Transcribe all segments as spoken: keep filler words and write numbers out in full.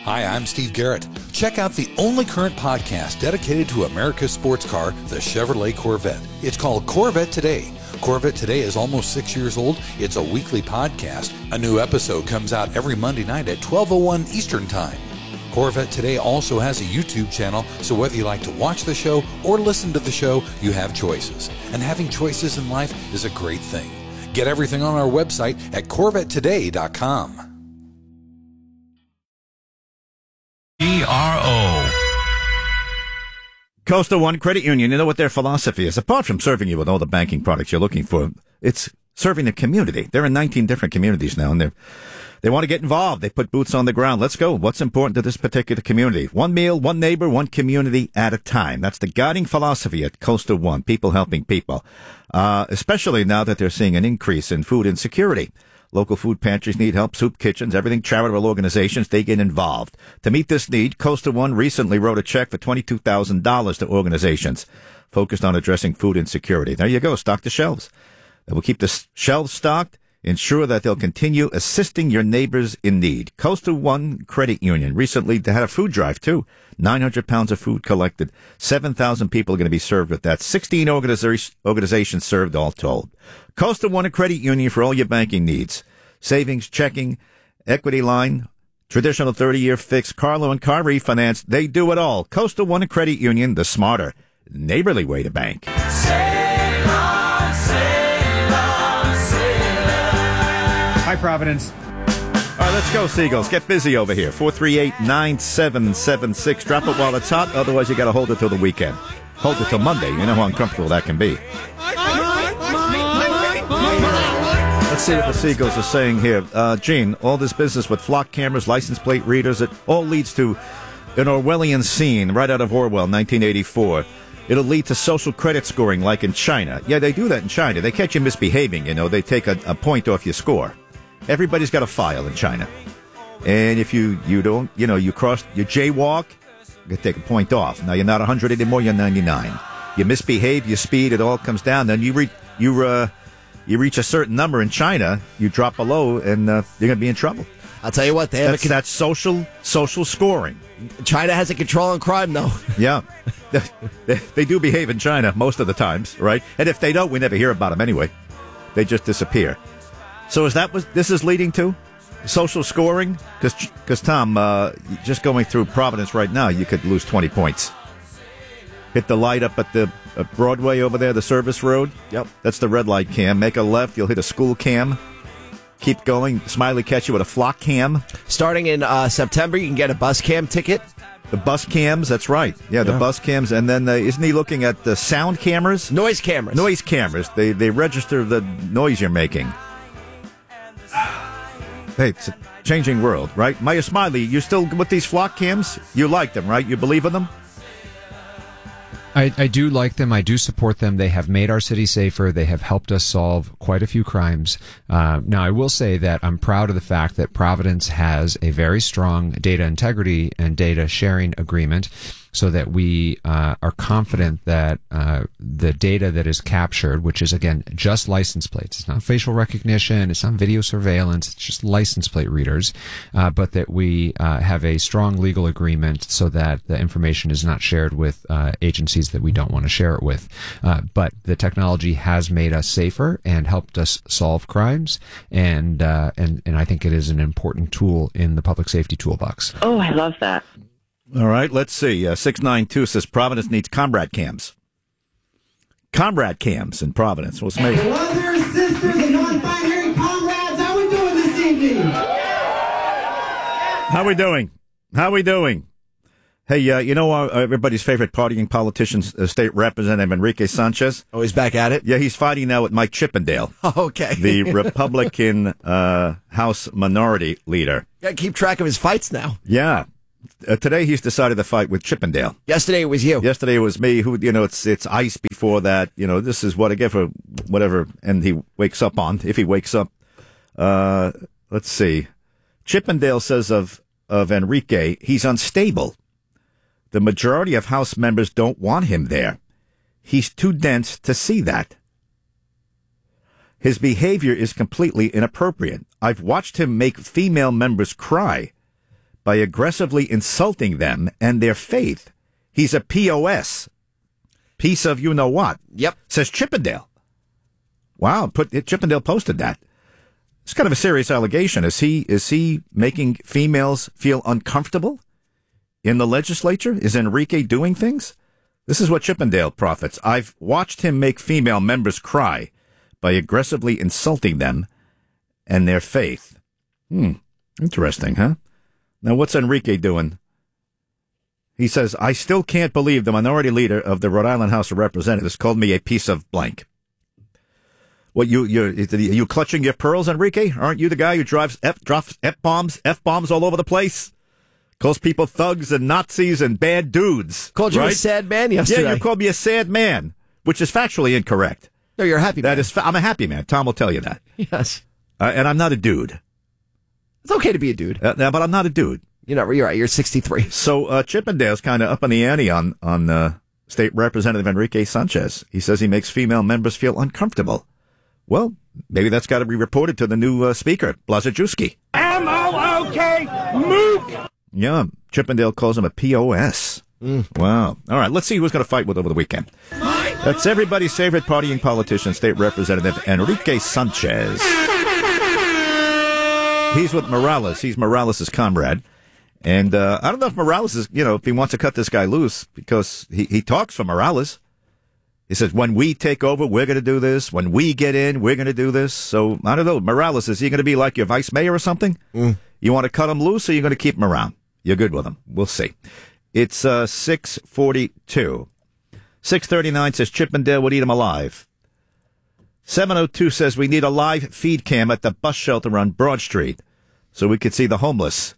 Hi, I'm Steve Garrett. Check out the only current podcast dedicated to America's sports car, the Chevrolet Corvette. It's called Corvette Today. Corvette Today is almost six years old. It's a weekly podcast. A new episode comes out every Monday night at twelve oh one Eastern Time. Corvette Today also has a YouTube channel, so whether you like to watch the show or listen to the show, you have choices. And having choices in life is a great thing. Get everything on our website at corvette today dot com. E R O. Coastal One Credit Union, you know what their philosophy is? Apart from serving you with all the banking products you're looking for, it's serving the community. They're in nineteen different communities now, and they're, they want to get involved. They put boots on the ground. Let's go. What's important to this particular community? One meal, one neighbor, one community at a time. That's the guiding philosophy at Coastal One, people helping people, uh, especially now that they're seeing an increase in food insecurity. Local food pantries need help, soup kitchens, everything charitable organizations, they get involved. To meet this need, Coastal One recently wrote a check for twenty-two thousand dollars to organizations focused on addressing food insecurity. There you go, stock the shelves. They will keep the shelves stocked, ensure that they'll continue assisting your neighbors in need. Coastal One Credit Union recently had a food drive, too. nine hundred pounds of food collected. seven thousand people are going to be served with that. sixteen organiza- organizations served, all told. Coastal One Credit Union for all your banking needs. Savings, checking, equity line, traditional thirty-year fixed, car loan, car refinance. They do it all. Coastal One Credit Union, the smarter, neighborly way to bank. Sail on, sail on, sail on. Hi, Providence. All right, let's go, Seagulls. Get busy over here. four three eight, nine seven seven six. Drop it while it's hot. Otherwise, you got to hold it till the weekend. Hold it till Monday. You know how uncomfortable that can be. Let's see what the Seagulls are saying here. Uh, Gene, all this business with flock cameras, license plate readers, it all leads to an Orwellian scene right out of Orwell, nineteen eighty-four. It'll lead to social credit scoring like in China. Yeah, they do that in China. They catch you misbehaving, you know. They take a, a point off your score. Everybody's got a file in China. And if you, you don't, you know, you cross, you jaywalk, you can take a point off. Now, you're not one hundred anymore, you're ninety-nine. You misbehave, you speed, it all comes down. Then you, re, you, uh, you reach a certain number in China, you drop below, and uh, you're going to be in trouble. I'll tell you what, they have that's, a con- that's social social scoring. China has a control on crime, though. Yeah. they, they do behave in China most of the times, right? And if they don't, we never hear about them anyway. They just disappear. So is that what this is leading to? Social scoring? Because, Tom, uh, just going through Providence right now, you could lose twenty points. Hit the light up at the at Broadway over there, the service road. Yep. That's the red light cam. Make a left, you'll hit a school cam. Keep going. Smiley catch you with a flock cam. Starting in uh, September, you can get a bus cam ticket. The bus cams, that's right. Yeah, the Yeah. bus cams. And then uh, isn't he looking at the sound cameras? Noise cameras. Noise cameras. They, they register the noise you're making. Hey, it's a changing world, right? Maya Smiley, you still with these flock cams? You like them, right? You believe in them? I, I do like them. I do support them. They have made our city safer. They have helped us solve quite a few crimes. Uh, now, I will say that I'm proud of the fact that Providence has a very strong data integrity and data sharing agreement so that we uh, are confident that uh, the data that is captured, which is, again, just license plates. It's not facial recognition. It's not video surveillance. It's just license plate readers. Uh, but that we uh, have a strong legal agreement so that the information is not shared with uh, agencies that we don't want to share it with. Uh, but the technology has made us safer and helped us solve crimes. And, uh, and, and I think it is an important tool in the public safety toolbox. Oh, I love that. All right, let's see. Uh, six nine two says Providence needs comrade cams. Comrade cams in Providence. What's made? Brothers, sisters, and non-binary comrades, how we doing this evening? How we doing? How we doing? Hey, uh, you know our, everybody's favorite partying politician, uh, State Representative Enrique Sanchez? Oh, he's back at it? Yeah, he's fighting now with Mike Chippendale. Okay. The Republican uh, House Minority Leader. Got to keep track of his fights now. Yeah. Uh, today he's decided to fight with Chippendale. Yesterday it was you. Yesterday it was me. Who, you know, it's it's ice before that. You know, this is what I get for whatever. And he wakes up on, if he wakes up. Uh, let's see. Chippendale says of of Enrique, he's unstable. The majority of House members don't want him there. He's too dense to see that. His behavior is completely inappropriate. I've watched him make female members cry. by aggressively insulting them and their faith. He's a P O S. Piece of you-know-what. Yep. Says Chippendale. Wow, put Chippendale posted that. It's kind of a serious allegation. Is he is he making females feel uncomfortable in the legislature? Is Enrique doing things? This is what Chippendale profits. I've watched him make female members cry by aggressively insulting them and their faith. Hmm. Interesting, huh? Now, what's Enrique doing? He says, I still can't believe the minority leader of the Rhode Island House of Representatives called me a piece of blank. What, you, you're, are you clutching your pearls, Enrique? Aren't you the guy who drives F, drops F-bombs, F-bombs all over the place? Calls people thugs and Nazis and bad dudes. Called you right? a sad man yesterday. Yeah, you called me a sad man, which is factually incorrect. No, you're a happy man. That is, fa- I'm a happy man. Tom will tell you that. Yes. Uh, and I'm not a dude. It's okay to be a dude. Uh, but I'm not a dude. You're not, you're right. You're sixty-three. So uh, Chippendale's kind of up in the ante on, on uh, State Representative Enrique Sanchez. He says he makes female members feel uncomfortable. Well, maybe that's got to be reported to the new uh, speaker, Blazajewski. M O O K, Mook! Yeah, Chippendale calls him a P O S. Mm. Wow. All right, let's see who's going to fight with over the weekend. That's everybody's favorite partying politician, State Representative Enrique Sanchez. He's with Morales. He's Morales' comrade. And uh, I don't know if Morales is, you know, if he wants to cut this guy loose, because he, he talks for Morales. He says, when we take over, we're going to do this. When we get in, we're going to do this. So, I don't know. Morales, is he going to be like your vice mayor or something? Mm. You want to cut him loose, or you're going to keep him around? You're good with him. We'll see. It's uh, six forty-two. six thirty-nine says Chippendale would eat him alive. seven oh two says we need a live feed cam at the bus shelter on Broad Street so we could see the homeless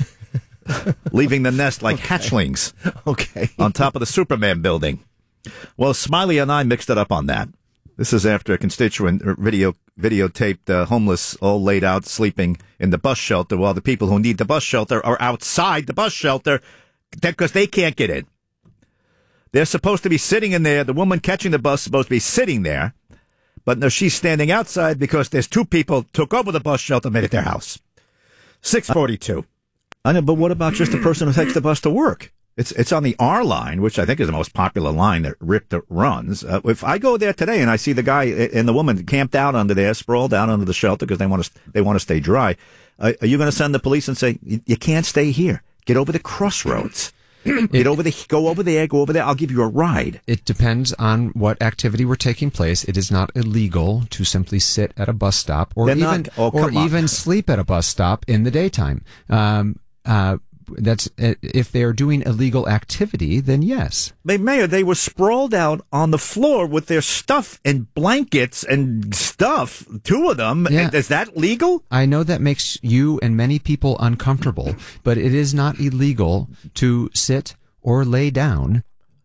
leaving the nest like okay. hatchlings okay. on top of the Superman building. Well, Smiley and I mixed it up on that. This is after a constituent video videotaped uh, homeless all laid out sleeping in the bus shelter while the people who need the bus shelter are outside the bus shelter because they can't get in. They're supposed to be sitting in there. The woman catching the bus is supposed to be sitting there. But no, she's standing outside because there's two people took over the bus shelter and made it their house. six forty-two. I know, but what about just the person who takes the bus to work? It's it's on the R line, which I think is the most popular line that Rip runs. Uh, if I go there today and I see the guy and the woman camped out under there, sprawled out under the shelter because they want to they want to stay dry, uh, are you going to send the police and say you can't stay here? Get over the crossroads. Get over the go over there. Go over there. I'll give you a ride. It depends on what activity were taking place. It is not illegal to simply sit at a bus stop or They're even not, oh, or come on. even sleep at a bus stop in the daytime. Um, uh, That's if they are doing illegal activity, then yes. But Mayor, they were sprawled out on the floor with their stuff and blankets and stuff. Two of them. Yeah. Is that legal? I know that makes you and many people uncomfortable, but it is not illegal to sit or lay down.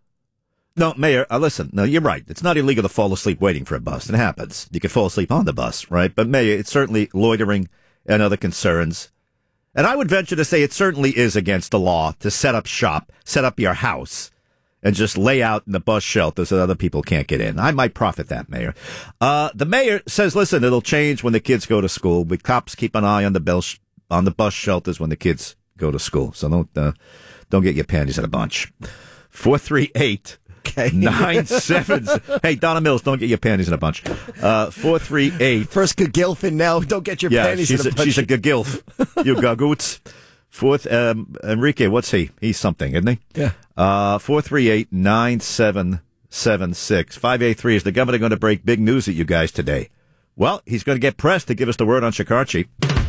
No, Mayor, uh, listen, no, you're right. It's not illegal to fall asleep waiting for a bus. It happens. You can fall asleep on the bus, right? But Mayor, it's certainly loitering and other concerns. And I would venture to say it certainly is against the law to set up shop, set up your house, and just lay out in the bus shelter so that other people can't get in. I might profit that, Mayor. Uh, the mayor says, listen, it'll change when the kids go to school. We cops keep an eye on the bell sh- on the bus shelters when the kids go to school. So don't uh, don't get your panties in a bunch. four three eight Okay. Nine sevens. Hey, Donna Mills, don't get your panties in a bunch. Uh, four three eight. First gagilfin now. Don't get your Yeah, panties she's in a a, bunch. she's a gagilf. You gagoots. Fourth, um, Enrique, what's he? He's something, isn't he? Yeah. Uh, four three eight nine seven seven six. five eight three. Is the governor going to break big news at you guys today? Well, he's going to get pressed to give us the word on Shikarchi.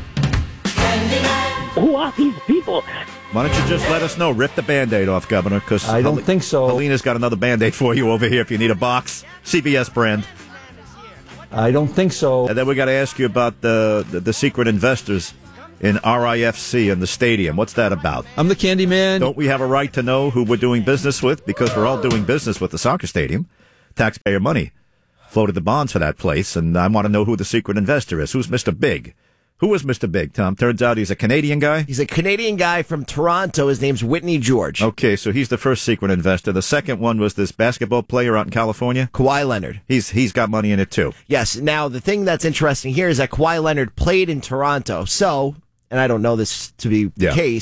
Who are these people? Why don't you just let us know? Rip the Band-Aid off, Governor, because I don't think so. Helena's got another Band-Aid for you over here if you need a box. C B S brand. I don't think so. And then we got to ask you about the, the the secret investors in R I F C and the stadium. What's that about? I'm the candy man. Don't we have a right to know who we're doing business with? Because we're all doing business with the soccer stadium. Taxpayer money floated the bonds for that place, and I want to know who the secret investor is. Who's Mister Big? Who is Mister Big, Tom? Turns out he's a Canadian guy? He's a Canadian guy from Toronto. His name's Whitney George. Okay, so he's the first secret investor. The second one was this basketball player out in California. Kawhi Leonard. He's He's got money in it, too. Yes. Now, the thing that's interesting here is that Kawhi Leonard played in Toronto. So, and I don't know this to be Yeah. the case,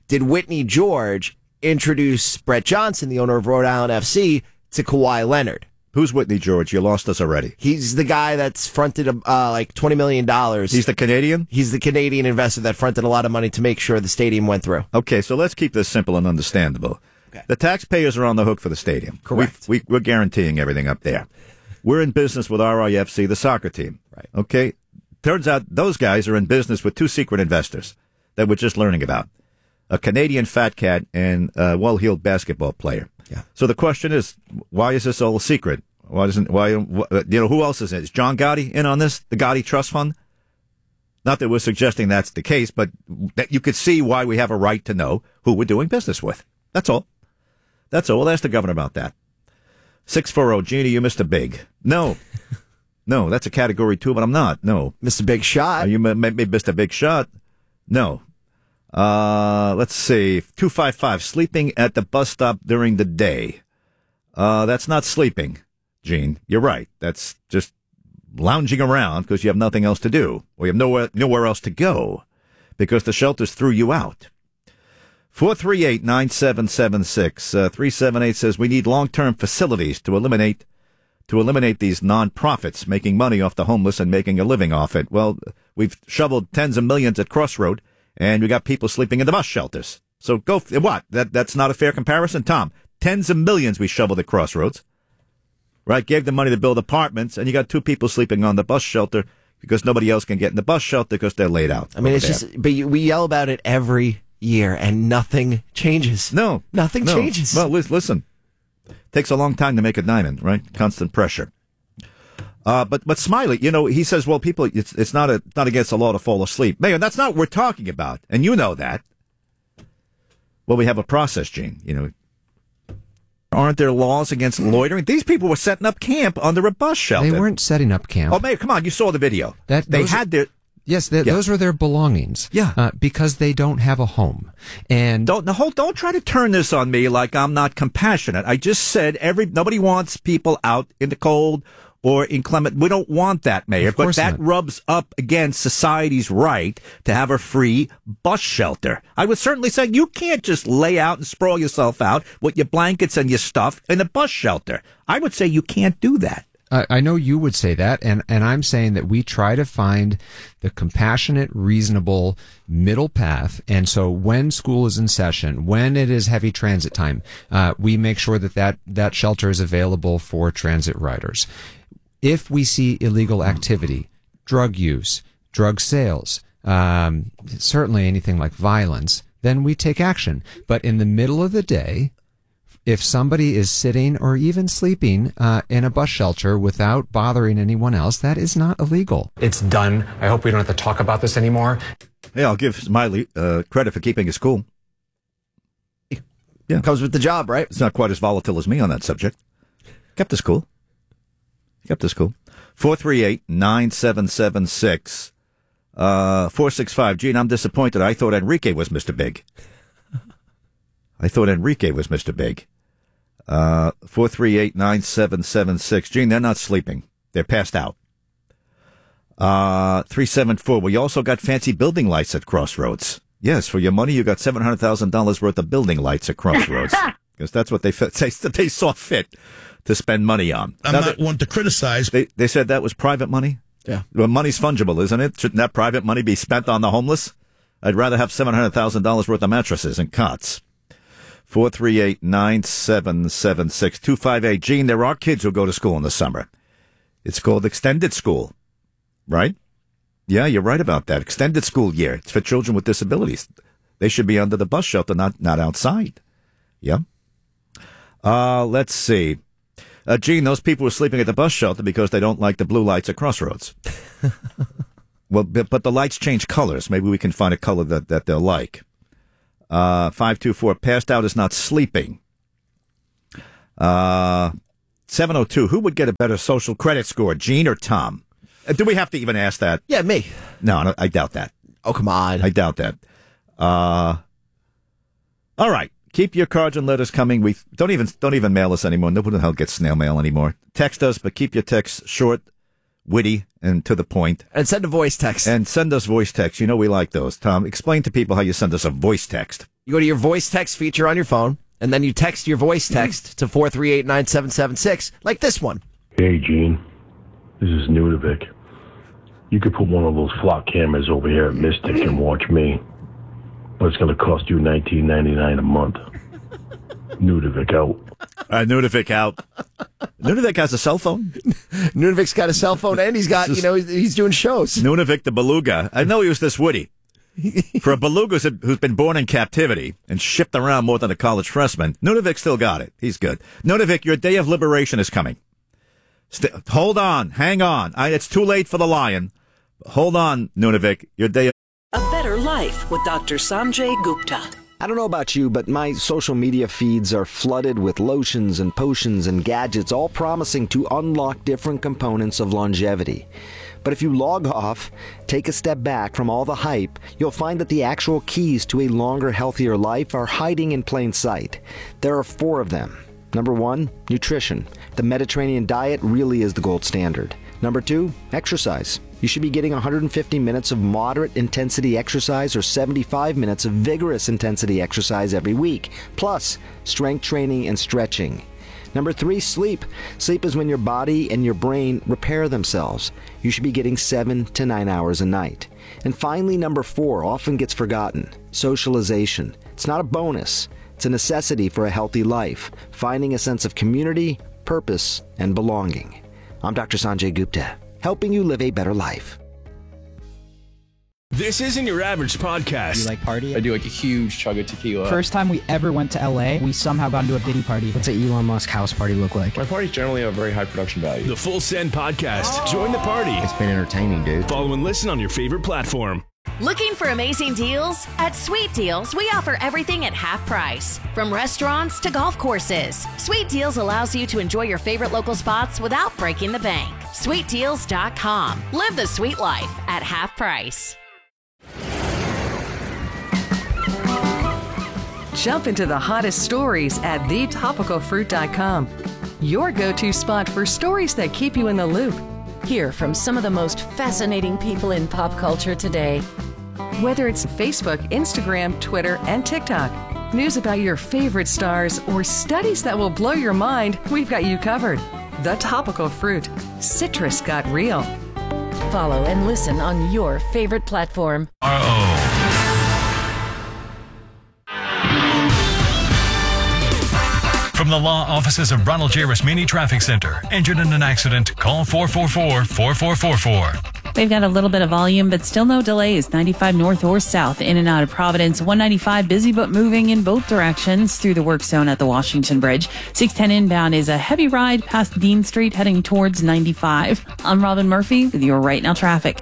did Whitney George introduce Brett Johnson, the owner of Rhode Island F C, to Kawhi Leonard. Who's Whitney George? You lost us already. He's the guy that's fronted uh, like twenty million dollars. He's the Canadian? He's the Canadian investor that fronted a lot of money to make sure the stadium went through. Okay, so let's keep this simple and understandable. Okay. The taxpayers are on the hook for the stadium. Correct. We, we, we're guaranteeing everything up there. We're in business with R I F C, the soccer team. Right. Okay? Turns out those guys are in business with two secret investors that we're just learning about. A Canadian fat cat and a well-heeled basketball player. Yeah. So the question is, why is this all a secret? Why doesn't why you know who else is in? Is John Gotti in on this? The Gotti Trust Fund? Not that we're suggesting that's the case, but that you could see why we have a right to know who we're doing business with. That's all. That's all. We'll ask the governor about that. six four zero, Jeannie, you missed a big. No. No, that's a category two, but I'm not. No. Missed a big shot. Uh, you may, may missed a big shot. No. Uh, let's see. two five five, sleeping at the bus stop during the day. Uh, that's not sleeping, Gene. You're right. That's just lounging around because you have nothing else to do, or you have nowhere, nowhere else to go because the shelters threw you out. four three eight, nine seven seven six. Uh, three seven eight says we need long-term facilities to eliminate to eliminate these non-profits making money off the homeless and making a living off it. Well, we've shoveled tens of millions at Crossroad, and we got people sleeping in the bus shelters. So go, f- what? That That's not a fair comparison? Tom, tens of millions we shoveled at Crossroads. Right? Gave them money to build apartments, and you got two people sleeping on the bus shelter because nobody else can get in the bus shelter because they're laid out. I mean, it's there. just, but you, we yell about it every year, and nothing changes. No. Nothing no. changes. Well, listen. Takes a long time to make a diamond, right? Constant pressure. Uh, but but Smiley, you know, he says, well, people, it's it's not a not against the law to fall asleep. Mayor, that's not what we're talking about, and you know that. Well, we have a process, Gene. You know, aren't there laws against loitering? These people were setting up camp under a bus shelter. They weren't setting up camp. Oh, Mayor, come on, you saw the video. That they those had are, their. Yes, they, Yeah. those are their belongings. Yeah. Uh, because they don't have a home. And Don't, hold, don't try to turn this on me like I'm not compassionate. I just said every nobody wants people out in the cold or inclement. We don't want that, Mayor. Of But course that not. rubs up against society's right to have a free bus shelter. I would certainly say you can't just lay out and sprawl yourself out with your blankets and your stuff in a bus shelter. I would say you can't do that. I I know you would say that, and, and I'm saying that we try to find the compassionate, reasonable middle path. And so when school is in session, when it is heavy transit time, uh, we make sure that, that that shelter is available for transit riders. If we see illegal activity, drug use, drug sales, um, certainly anything like violence, then we take action. But in the middle of the day, if somebody is sitting or even sleeping uh, in a bus shelter without bothering anyone else, that is not illegal. It's done. I hope we don't have to talk about this anymore. Yeah, I'll give Smiley uh, credit for keeping his cool. Yeah, Comes with the job, right? it's not quite as volatile as me on that subject. Kept us cool. Kept us cool. four three eight, nine seven seven six. Uh, four six five. Gene, I'm disappointed. I thought Enrique was Mister Big. I thought Enrique was Mister Big. Uh, four three eight, nine seven seven six. Gene, they're not sleeping. They're passed out. Uh, three seven four. We also got fancy building lights at Crossroads. Yes, for your money, you got seven hundred thousand dollars worth of building lights at Crossroads. Because that's what they, they, they saw fit to spend money on. I'm Now, not they, one to criticize. they, they said that was private money? Yeah. Well, money's fungible, isn't it? Shouldn't that private money be spent on the homeless? I'd rather have seven hundred thousand dollars worth of mattresses and cots. four three eight, nine seven seven six. two five eight. Gene, there are kids who go to school in the summer. It's called extended school, right? Yeah, you're right about that. Extended school year. It's for children with disabilities. They should be under the bus shelter, not not outside. Yeah. Uh, let's see. Uh, Gene, those people were sleeping at the bus shelter because they don't like the blue lights at Crossroads. Well, but, but the lights change colors. Maybe we can find a color that, that they'll like. Uh, five two four, passed out is not sleeping. Uh, seven oh two, who would get a better social credit score, Gene or Tom? Uh, do we have to even ask that? Yeah, me. No, no I doubt that. Oh, come on. I doubt that. Uh, all right. Keep your cards and letters coming. We don't even don't even mail us anymore. Nobody the hell gets snail mail anymore. Text us, but keep your texts short, witty, and to the point. And send a voice text. And send us voice text. You know we like those. Tom, explain to people how you send us a voice text. You go to your voice text feature on your phone, and then you text your voice text to four three eight nine seven seven six, like this one. Hey, Gene. This is Nudivik. You could put one of those flock cameras over here at Mystic and watch me, but it's going to cost you nineteen ninety-nine a month. Nudivik out. Uh, Nudivik out. Nudivik has a cell phone. Nudivik's got a cell phone, and he's got, you know, he's, he's doing shows. Nudivik the beluga. I know he was this witty. For a beluga who's been born in captivity and shipped around more than a college freshman, Nudivik still got it. He's good. Nudivik, your day of liberation is coming. St- hold on. Hang on. I, it's too late for the lion. Hold on, Nunavik. Your day. A better life with Doctor Sanjay Gupta. I don't know about you, but my social media feeds are flooded with lotions and potions and gadgets, all promising to unlock different components of longevity. But if you log off, take a step back from all the hype, you'll find that the actual keys to a longer, healthier life are hiding in plain sight. There are four of them. Number one, nutrition. The Mediterranean diet really is the gold standard. Number two, exercise. You should be getting one hundred fifty minutes of moderate intensity exercise or seventy-five minutes of vigorous intensity exercise every week, plus strength training and stretching. Number three, sleep. Sleep is when your body and your brain repair themselves. You should be getting seven to nine hours a night. And finally, number four, often gets forgotten, socialization. It's not a bonus. It's a necessity for a healthy life, finding a sense of community, purpose, and belonging. I'm Doctor Sanjay Gupta, helping you live a better life. This isn't your average podcast. You like party? I do like a huge chug of tequila. First time we ever went to L A, we somehow got into a Diddy party. What's an Elon Musk house party look like? My parties generally have very high production value. The Full Send Podcast. Oh. Join the party. It's been entertaining, dude. Follow and listen on your favorite platform. Looking for amazing deals? At Sweet Deals, we offer everything at half price. From restaurants to golf courses, Sweet Deals allows you to enjoy your favorite local spots without breaking the bank. sweet deals dot com. Live the sweet life at half price. Jump into the hottest stories at the topical fruit dot com. Your go-to spot for stories that keep you in the loop. Hear from some of the most fascinating people in pop culture today. Whether it's Facebook, Instagram, Twitter, and TikTok, news about your favorite stars, or studies that will blow your mind, we've got you covered. The Topical Fruit. Citrus got real. Follow and listen on your favorite platform. R O From the law offices of Ronald J. Rasmini Traffic Center. Injured in an accident? Call four four four, four four four four. They've got a little bit of volume, but still no delays. ninety-five north or south, in and out of Providence. one ninety-five busy but moving in both directions through the work zone at the Washington Bridge. six ten inbound is a heavy ride past Dean Street heading towards ninety-five. I'm Robin Murphy with your Right Now traffic.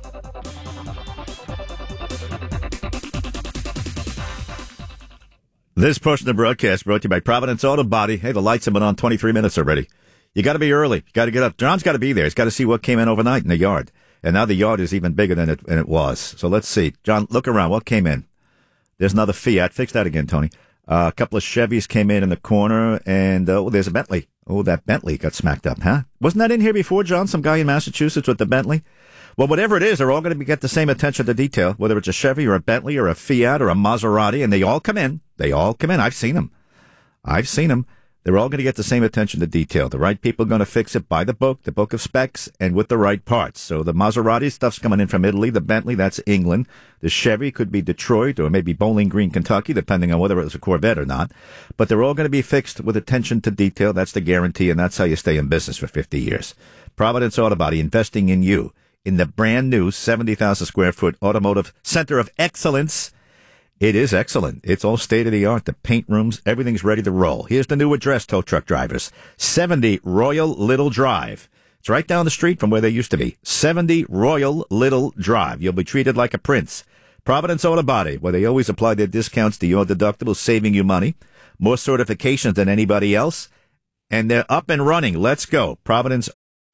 This portion of the broadcast brought to you by Providence Auto Body. Hey, the lights have been on twenty-three minutes already. You got to be early. You got to get up. John's got to be there. He's got to see what came in overnight in the yard. And now the yard is even bigger than it, than it was. So let's see. John, look around. What came in? There's another Fiat. Fix that again, Tony. Uh, a couple of Chevys came in in the corner, and uh, oh, there's a Bentley. Oh, that Bentley got smacked up, huh? Wasn't that in here before, John? Some guy in Massachusetts with the Bentley? Well, whatever it is, they're all going to get the same attention to detail, whether it's a Chevy or a Bentley or a Fiat or a Maserati, and they all come in. They all come in. I've seen them. I've seen them. They're all going to get the same attention to detail. The right people are going to fix it by the book, the book of specs, and with the right parts. So the Maserati stuff's coming in from Italy. The Bentley, that's England. The Chevy could be Detroit or maybe Bowling Green, Kentucky, depending on whether it's a Corvette or not. But they're all going to be fixed with attention to detail. That's the guarantee, and that's how you stay in business for fifty years. Providence Auto Body, investing in you in the brand new seventy thousand square foot automotive center of excellence. It is excellent. It's all state-of-the-art. The paint rooms, everything's ready to roll. Here's the new address, tow truck drivers. seventy Royal Little Drive. It's right down the street from where they used to be. seventy Royal Little Drive. You'll be treated like a prince. Providence Auto Body, where they always apply their discounts to your deductibles, saving you money. More certifications than anybody else. And they're up and running. Let's go. Providence